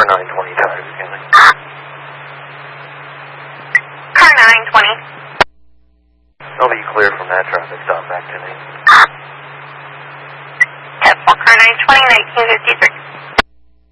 Car 920, Tiger County. Car 920. I'll be clear from that traffic stop back to me. 10-4, Car 920, 1953.